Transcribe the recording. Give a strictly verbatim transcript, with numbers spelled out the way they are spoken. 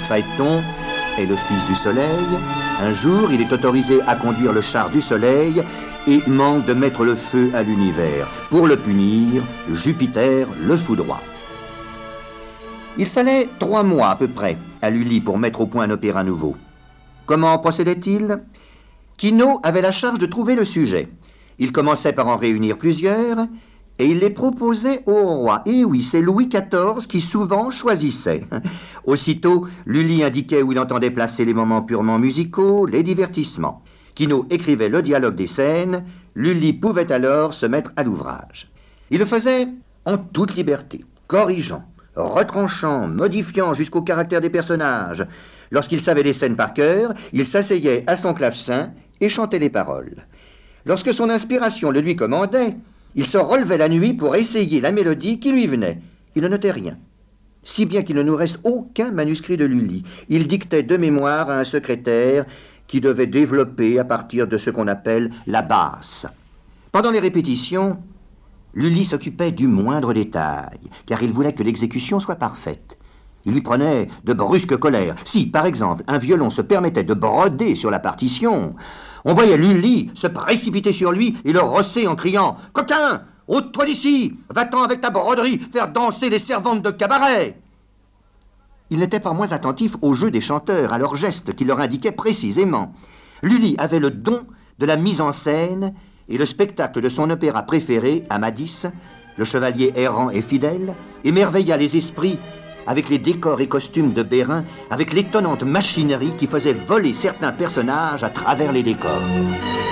Phaéton est le fils du soleil. Un jour, il est autorisé à conduire le char du soleil et manque de mettre le feu à l'univers. Pour le punir, Jupiter le foudroie. Il fallait trois mois à peu près à Lully pour mettre au point un opéra nouveau. Comment procédait-il? Quinault avait la charge de trouver le sujet. Il commençait par en réunir plusieurs et il les proposait au roi. Et oui, c'est Louis quatorze qui souvent choisissait. Aussitôt, Lully indiquait où il entendait placer les moments purement musicaux, les divertissements. Quinault écrivait le dialogue des scènes. Lully pouvait alors se mettre à l'ouvrage. Il le faisait en toute liberté, corrigeant, retranchant, modifiant jusqu'au caractère des personnages. Lorsqu'il savait les scènes par cœur, il s'asseyait à son clavecin et chantait les paroles. Lorsque son inspiration le lui commandait, il se relevait la nuit pour essayer la mélodie qui lui venait. Il ne notait rien, si bien qu'il ne nous reste aucun manuscrit de Lully. Il dictait de mémoire à un secrétaire qui devait développer à partir de ce qu'on appelle la basse. Pendant les répétitions, Lully s'occupait du moindre détail, car il voulait que l'exécution soit parfaite. Il lui prenait de brusques colères. Si, par exemple, un violon se permettait de broder sur la partition, on voyait Lully se précipiter sur lui et le rosser en criant « Coquin, ôte-toi d'ici, va-t'en avec ta broderie faire danser les servantes de cabaret !» Il n'était pas moins attentif au jeu des chanteurs, à leurs gestes qui leur indiquaient précisément. Lully avait le don de la mise en scène et le spectacle de son opéra préféré, Amadis, le chevalier errant et fidèle, émerveilla les esprits avec les décors et costumes de Bérin, avec l'étonnante machinerie qui faisait voler certains personnages à travers les décors.